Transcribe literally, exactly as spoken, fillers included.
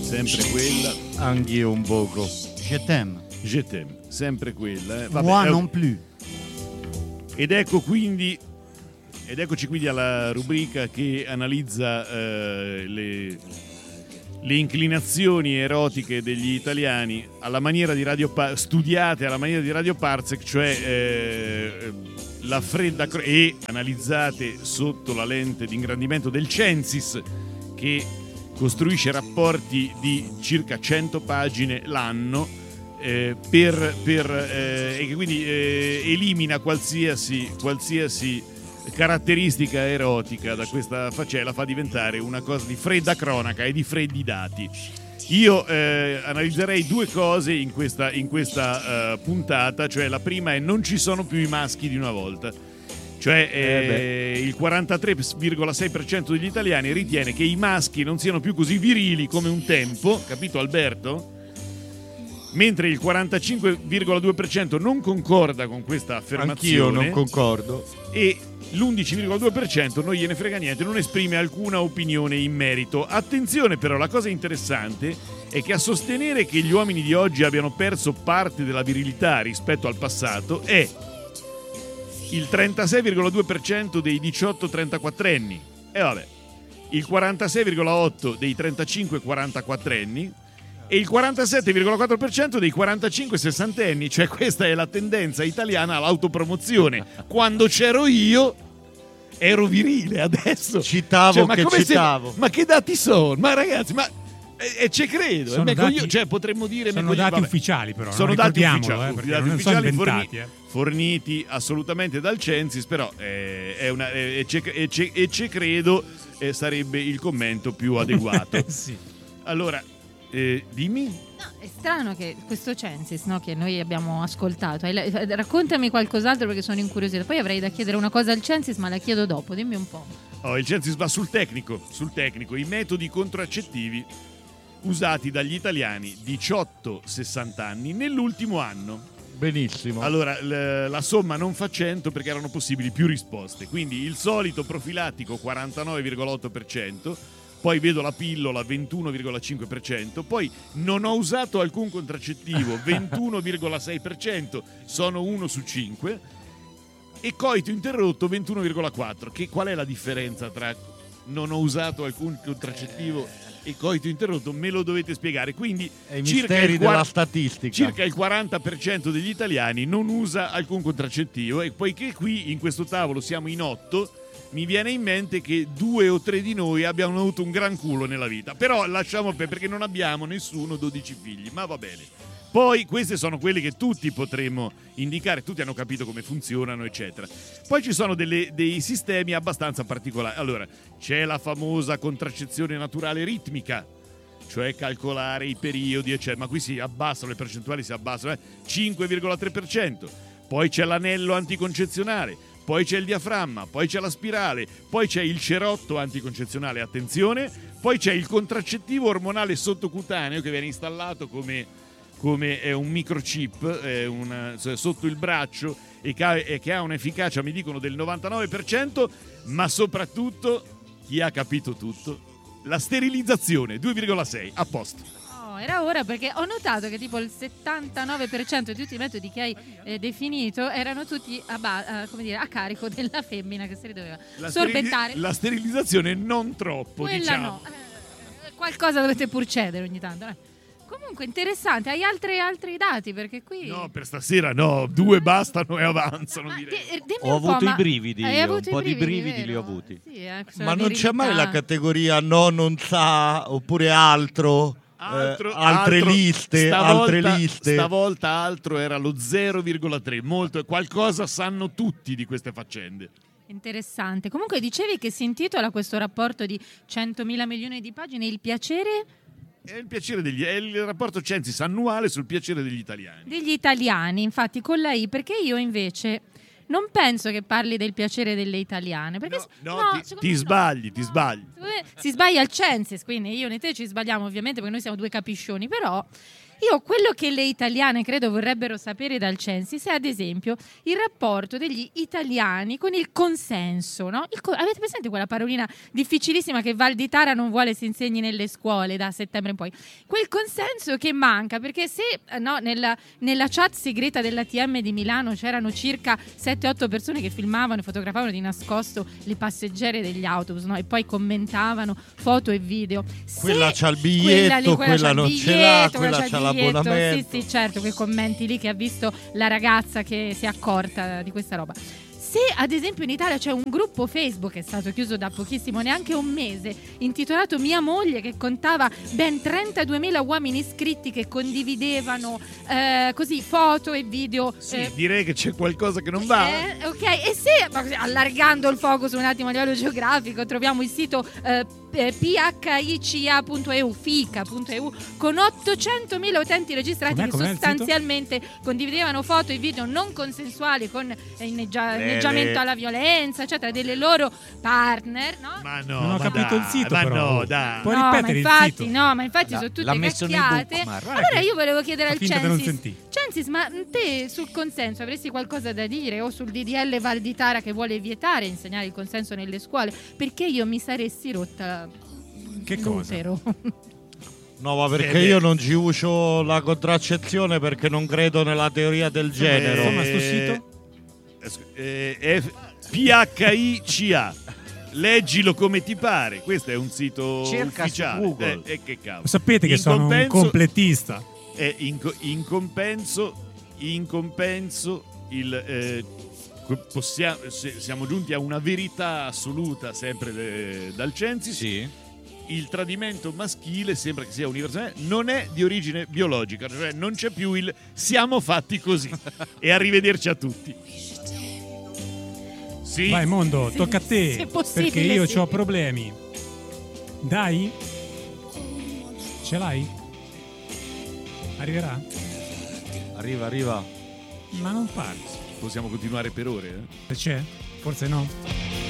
sempre quella. Anch'io un poco. Je t'aime. Je t'aime, sempre quella. Eh. Vabbè, Moi eh, non plus. Ed ecco quindi, ed eccoci quindi alla rubrica che analizza eh, le, le inclinazioni erotiche degli italiani alla maniera di Radio pa- studiate alla maniera di Radio Parsec, cioè eh, la fredda cro- e analizzate sotto la lente di ingrandimento del Censis, che costruisce rapporti di circa cento pagine l'anno. Eh, per, per, eh, e che quindi eh, elimina qualsiasi, qualsiasi caratteristica erotica da questa faccenda, la fa diventare una cosa di fredda cronaca e di freddi dati. Io eh, analizzerei due cose in questa, in questa uh, puntata, cioè la prima è: non ci sono più i maschi di una volta. Cioè eh, eh il quarantatré virgola sei per cento degli italiani ritiene che i maschi non siano più così virili come un tempo, capito Alberto? Mentre il quarantacinque virgola due per cento non concorda con questa affermazione. Anch'io non concordo. E l'undici virgola due per cento non gliene frega niente, non esprime alcuna opinione in merito. Attenzione però, la cosa interessante è che a sostenere che gli uomini di oggi abbiano perso parte della virilità rispetto al passato è il trentasei virgola due per cento dei diciotto trentaquattrenni e vabbè, il quarantasei virgola otto per cento dei trentacinque quarantaquattrenni e il quarantasette virgola quattro per cento dei quarantacinque sessantenni. Cioè questa è la tendenza italiana all'autopromozione. Quando c'ero io ero virile, adesso citavo cioè, ma che come citavo se, ma che dati sono? Ma ragazzi, ma e, e ci credo, Sono eh, dati- io, cioè potremmo dire Sono meglio- dati vabbè. ufficiali, però. Sono no? dati Ricordiamolo, ufficiali, eh, perché dati non sono ufficiali inventati. forni- eh. forniti assolutamente dal Censis, però eh, è una, eh, e, ci, e, ci, e ci credo eh, sarebbe il commento più adeguato. Sì. Allora, eh, dimmi. No, è strano che questo Censis, no, che noi abbiamo ascoltato, hai le- raccontami qualcos'altro perché sono incuriosita. Poi avrei da chiedere una cosa al Censis, ma la chiedo dopo, dimmi un po'. Oh, il Censis va sul tecnico, sul tecnico, i metodi contraccettivi usati dagli italiani diciotto sessanta anni nell'ultimo anno. Benissimo. Allora, l- la somma non fa cento perché erano possibili più risposte. Quindi il solito profilattico quarantanove virgola otto per cento, poi vedo la pillola ventuno virgola cinque per cento, poi non ho usato alcun contraccettivo ventuno virgola sei per cento, sono uno su cinque, e coito interrotto ventuno virgola quattro per cento. Che qual è la differenza tra non ho usato alcun contraccettivo e coito interrotto? Me lo dovete spiegare. Quindi È i circa misteri il della quar- statistica. circa il quaranta per cento degli italiani non usa alcun contraccettivo, e poiché qui in questo tavolo siamo in otto, mi viene in mente che due o tre di noi abbiamo avuto un gran culo nella vita. Però lasciamo per perché non abbiamo nessuno dodici figli, ma va bene. Poi queste sono quelle che tutti potremmo indicare, tutti hanno capito come funzionano, eccetera. Poi ci sono delle- dei sistemi abbastanza particolari. Allora, c'è la famosa contraccezione naturale ritmica, cioè calcolare i periodi, eccetera. Ma qui si abbassano, le percentuali si abbassano, eh? cinque virgola tre per cento. Poi c'è l'anello anticoncezionale, poi c'è il diaframma, poi c'è la spirale, poi c'è il cerotto anticoncezionale, attenzione, poi c'è il contraccettivo ormonale sottocutaneo che viene installato come, come è un microchip è una, sotto il braccio e che, ha, e che ha un'efficacia, mi dicono, del novantanove per cento, ma soprattutto, chi ha capito tutto, la sterilizzazione, due virgola sei, a posto. Oh, era ora, perché ho notato che tipo il settantanove per cento di tutti i metodi che hai eh, definito erano tutti a, ba- a, come dire, a carico della femmina che se li doveva La, sorbettare. sterili- la sterilizzazione non troppo, Quella diciamo. no. Eh, qualcosa dovete pur cedere ogni tanto. eh. Comunque interessante, hai altri, altri dati? Perché qui... No, per stasera no, due bastano e avanzano, Ma direi. di- dimmi Ho un po', avuto ma- i brividi, hai io, avuto un po' i di brividi, brividi li ho vero? avuti. Sì, eh, questa Ma non c'è mai la virilità. categoria no, non sa, oppure altro? Altro- eh, altre altro- liste, stavolta- altre liste. Stavolta altro era lo zero virgola tre, molto, qualcosa sanno tutti di queste faccende. Interessante. Comunque dicevi che si intitola questo rapporto di centomila milioni di pagine Il piacere È il piacere degli è il rapporto Censis annuale sul piacere degli italiani. degli italiani, infatti con la I, perché io invece non penso che parli del piacere delle italiane, perché No, s- no, ti- secondo ti me no. sbagli, ti sbagli. Secondo me si sbaglia il Censis, quindi io e te ci sbagliamo ovviamente perché noi siamo due capiscioni, però Io quello che le italiane credo vorrebbero sapere dal Censis è ad esempio il rapporto degli italiani con il consenso, no? Il co- avete presente quella parolina difficilissima che Val di Tara non vuole si insegni nelle scuole da settembre in poi? Quel consenso che manca, perché se no, nella, nella chat segreta dell'A T M di Milano c'erano circa sette otto persone che filmavano e fotografavano di nascosto le passeggere degli autobus, no? E poi commentavano foto e video. Se Quella c'ha il biglietto, quella, lì, quella, quella c'ha il non biglietto, ce l'ha, quella quella c'ha il c'ha biglietto. l'abbonamento. Sì, sì, certo, quei commenti lì che ha visto la ragazza che si è accorta di questa roba. Se ad esempio in Italia c'è un gruppo Facebook che è stato chiuso da pochissimo, neanche un mese, intitolato Mia moglie, che contava ben trentaduemila uomini iscritti che condividevano eh, così foto e video. Sì, eh, direi che c'è qualcosa che non va. eh, ok, e se ma così, allargando il focus un attimo a livello geografico, troviamo il sito eh, p h i c a punto e u fica punto e u con ottocentomila utenti registrati Com'è, che com'è il sostanzialmente condividevano foto e video non consensuali con eh, inneggia- Le- inneggiamento le- alla violenza, eccetera, delle loro partner, no? Ma no, Non ho ma capito dai, il sito, ma però. no, dai. Puoi no, ma ripetere il infatti, sito? no, ma infatti L'ha- sono tutte l'ha messo nei cacchiate. bookmark, guarda Allora che- io volevo chiedere Fa al finta che non Censis, sentì. Censis, ma te sul consenso avresti qualcosa da dire o sul D D L Val di Tara che vuole vietare insegnare il consenso nelle scuole? Perché io mi saresti rotta Che cosa? l'utero. No, ma perché Eh, beh. io non ci uso la contraccezione perché non credo nella teoria del genere. Insomma, sto sito? Eh, eh, P H I C A. Leggilo come ti pare. Questo è un sito Cerca su ufficiale. Google. Eh, eh, che cavolo. Lo sapete che In sono compenso- un completista. Eh, in, co- in compenso, in compenso, il, eh, que- possiamo, se- siamo giunti a una verità assoluta sempre de- dal Censis. Sì. Il tradimento maschile sembra che sia universale, non è di origine biologica, cioè non c'è più il siamo fatti così. E arrivederci a tutti. Sì. Vai Mondo, Sì, tocca a te, se possibile, perché io sì. ho problemi. Dai? Ce l'hai? Arriverà? Arriva, arriva. Ma non parte. Possiamo continuare per ore. Eh? Se c'è? Forse no.